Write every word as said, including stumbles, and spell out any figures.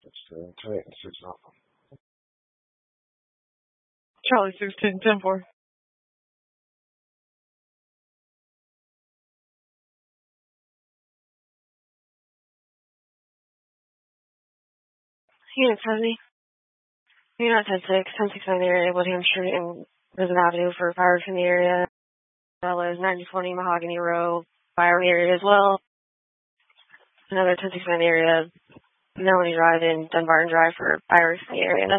Charlie sixteen, ten four. Unit seventy. Unit ten six, ten six in the area, Woodham Street and Prison Avenue for fires in the area, as well as ninety twenty Mahogany Row, fire in the area as well. Another ten six in the area, Melanie Drive and Dunbarton Drive for fires in the area.